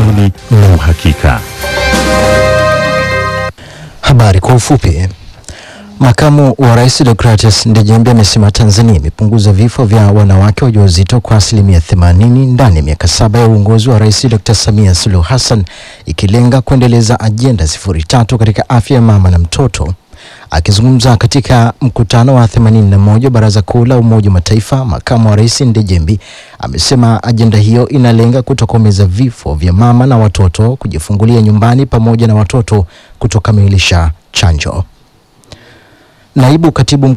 ukweli na uhakika. Habari kwa ufupi. Makamu wa Rais Deogratias Ndejembi amesema Tanzania imepunguza vifo vya wanawake wajawazito kwa 80% ndani ya miaka 7 ya uongozi wa Rais Dr. Samia Suluhu Hassan, ikilenga kuendeleza ajenda 03 katika afya ya mama na mtoto. Akizungumza katika mkutano wa 81 Baraza Kuu la Umoja wa Mataifa, makamu wa Rais Ndejembi amesema ajenda hiyo inalenga kutokomeza vifo vya mama na watoto kujifungulia nyumbani pamoja na watoto kutokamilisha chanjo. Naibu Katibu Mkuu